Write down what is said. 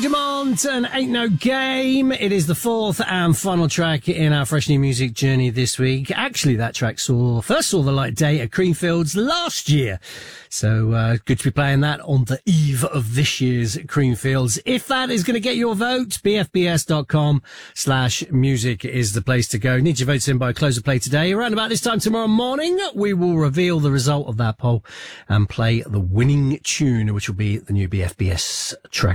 Demand and Ain't No Game. It is the fourth and final track in our fresh new music journey this week. Actually, that track first saw the light of day at Creamfields last year. So, good to be playing that on the eve of this year's Creamfields. If that is going to get your vote, bfbs.com/music is the place to go. Need your votes in by close of play today. Around about this time tomorrow morning, we will reveal the result of that poll and play the winning tune, which will be the new BFBS track.